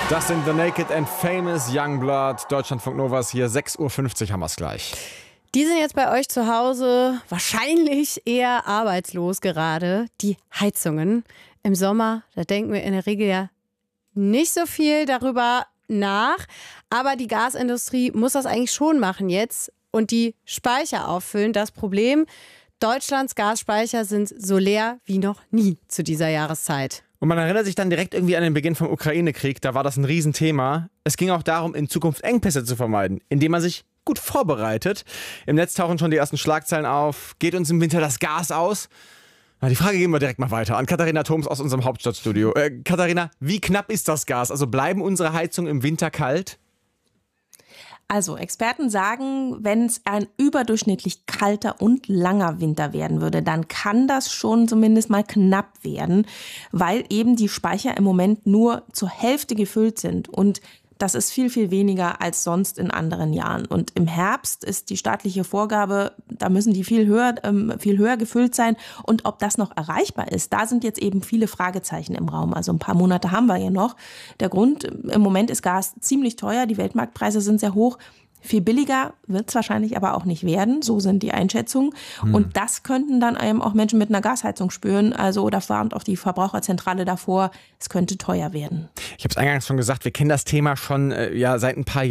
Das sind The Naked and Famous, Youngblood, Deutschlandfunk Novas hier, 6:50 Uhr haben wir es gleich. Die sind jetzt bei euch zu Hause wahrscheinlich eher arbeitslos gerade. Die Heizungen im Sommer, da denken wir in der Regel ja nicht so viel darüber nach. Aber die Gasindustrie muss das eigentlich schon machen jetzt und die Speicher auffüllen. Das Problem, Deutschlands Gasspeicher sind so leer wie noch nie zu dieser Jahreszeit. Und man erinnert sich dann direkt irgendwie an den Beginn vom Ukraine-Krieg, da war das ein Riesenthema. Es ging auch darum, in Zukunft Engpässe zu vermeiden, indem man sich gut vorbereitet. Im Netz tauchen schon die ersten Schlagzeilen auf. Geht uns im Winter das Gas aus? Na, die Frage geben wir direkt mal weiter an Katharina Thoms aus unserem Hauptstadtstudio. Katharina, wie knapp ist das Gas? Also bleiben unsere Heizungen im Winter kalt? Also Experten sagen, wenn es ein überdurchschnittlich kalter und langer Winter werden würde, dann kann das schon zumindest mal knapp werden, weil eben die Speicher im Moment nur zur Hälfte gefüllt sind und das ist viel, viel weniger als sonst in anderen Jahren. Und im Herbst ist die staatliche Vorgabe, da müssen die viel höher gefüllt sein. Und ob das noch erreichbar ist, da sind jetzt eben viele Fragezeichen im Raum. Also ein paar Monate haben wir ja noch. Der Grund, im Moment ist Gas ziemlich teuer, die Weltmarktpreise sind sehr hoch. Viel billiger wird es wahrscheinlich aber auch nicht werden, so sind die Einschätzungen. Und das könnten dann eben auch Menschen mit einer Gasheizung spüren. Also da warnt auch die Verbraucherzentrale davor, es könnte teuer werden. Ich habe es eingangs schon gesagt, wir kennen das Thema schon seit ein paar Jahren.